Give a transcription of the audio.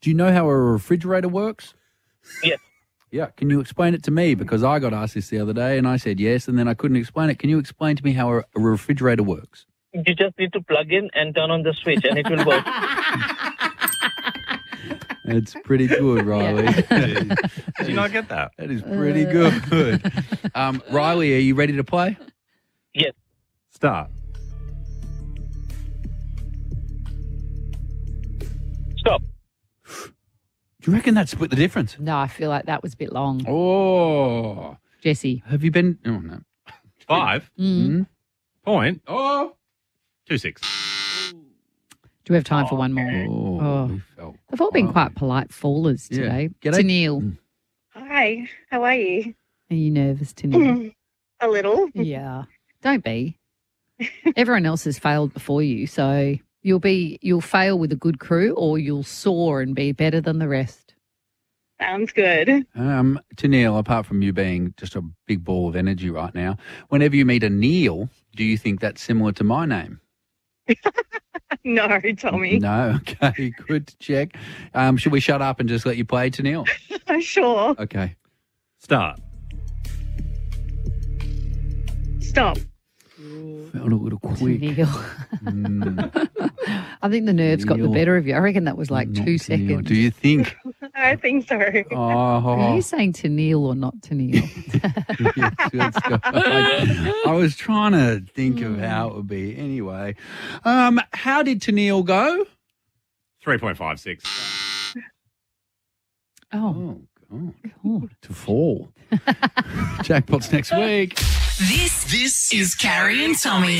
Do you know how a refrigerator works? Yes. Yeah. Can you explain it to me? Because I got asked this the other day and I said yes, and then I couldn't explain it. Can you explain to me how a refrigerator works? You just need to plug in and turn on the switch and it will work. It's pretty good, Riley. Did you not get that? That is pretty good. Riley, are you ready to play? Yes. Start. Stop. Do you reckon that split the difference? No, I feel like that was a bit long. Oh. Jesse. Have you been? Oh, no. 5 point. Oh. 26. Do we have time for one more? Oh. We felt They've all been fine. quite polite fallers Yeah. today. G'day. Tennille. Hi, how are you? Are you nervous, Tennille? A little. Yeah. Don't be. Everyone else has failed before you, so you'll fail with a good crew or you'll soar and be better than the rest. Sounds good. Tennille, apart from you being just a big ball of energy right now, whenever you meet a Neil, do you think that's similar to my name? No, Tommy. No. Okay, good to check. Should we shut up and just let you play, Tennille? Sure. Okay. Start. Stop. Felt a little quick. Tennille. Mm, I think the nerves got the Tennille. better of you. I recken that was like not 2 Tennille. seconds. Do you think? I think so. Are Oh, you saying Tennille or not Tennille? yes, let's go. I was trying to think of how it would be. Anyway, how did Tennille go? 3.56. Oh, God. God. To fall. Jackpot's next week. This is Carrie and Tommy.